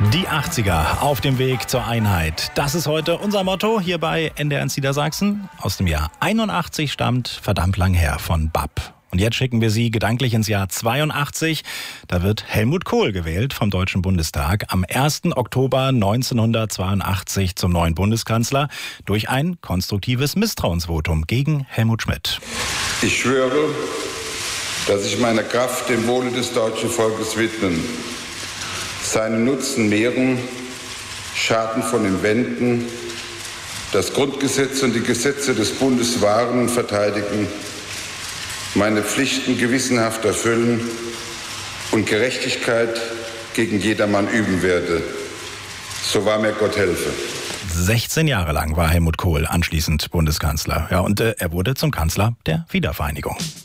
Die 80er auf dem Weg zur Einheit. Das ist heute unser Motto hier bei NDR Niedersachsen. Aus dem Jahr 81 stammt verdammt lang her von BAP. Und jetzt schicken wir Sie gedanklich ins Jahr 82. Da wird Helmut Kohl gewählt vom Deutschen Bundestag am 1. Oktober 1982 zum neuen Bundeskanzler durch ein konstruktives Misstrauensvotum gegen Helmut Schmidt. Ich schwöre, dass ich meine Kraft dem Wohle des deutschen Volkes widmen, seinen Nutzen mehren, Schaden von ihm wenden, das Grundgesetz und die Gesetze des Bundes wahren und verteidigen, meine Pflichten gewissenhaft erfüllen und Gerechtigkeit gegen jedermann üben werde. So wahr mir Gott helfe. 16 Jahre lang war Helmut Kohl anschließend Bundeskanzler. Ja, und er wurde zum Kanzler der Wiedervereinigung.